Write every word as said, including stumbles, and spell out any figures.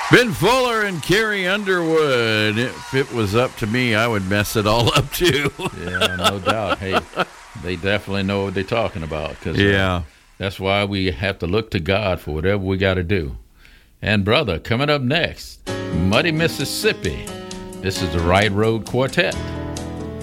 Ben Fuller and Carrie Underwood. If it was up to me, I would mess it all up too. Yeah, no doubt. Hey, they definitely know what they're talking about. Cause, yeah. Uh, that's why we have to look to God for whatever we got to do. And, brother, coming up next, Muddy, Mississippi. This is the Right Road Quartet.